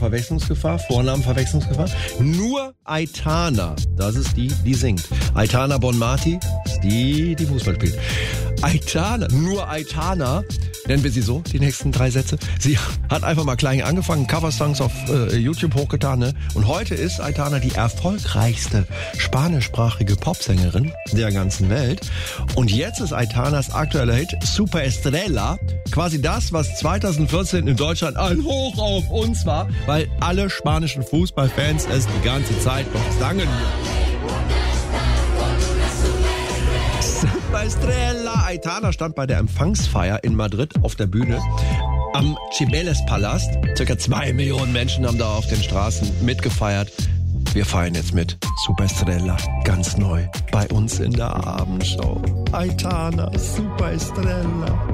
Verwechslungsgefahr, Vornamenverwechslungsgefahr. Nur Aitana, das ist die singt. Aitana Bonmati ist die Fußball spielt. Aitana, nur Aitana, nennen wir sie so, die nächsten 3 Sätze. Sie hat einfach mal klein angefangen, Coversongs auf YouTube hochgetan, ne? Und heute ist Aitana die erfolgreichste spanischsprachige Popsängerin der ganzen Welt. Und jetzt ist Aitanas aktueller Hit Super Estrella quasi das, was 2014 in Deutschland ein Hoch auf uns war, weil alle spanischen Fußballfans es die ganze Zeit noch sangen. Super Estrella. Aitana stand bei der Empfangsfeier in Madrid auf der Bühne am Cibeles-Palast. Circa 2 Millionen Menschen haben da auf den Straßen mitgefeiert. Wir feiern jetzt mit Super Estrella, ganz neu, bei uns in der Abendshow. Aitana, Super Estrella.